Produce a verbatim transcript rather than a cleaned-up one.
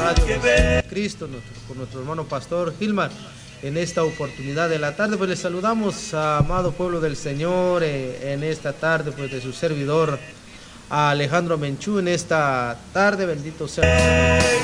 Radio Cristo, nuestro, con nuestro hermano pastor Gilmar. En esta oportunidad de la tarde, pues les saludamos, a amado pueblo del Señor, eh, en esta tarde, pues de su servidor, a Alejandro Menchú, en esta tarde, bendito sea.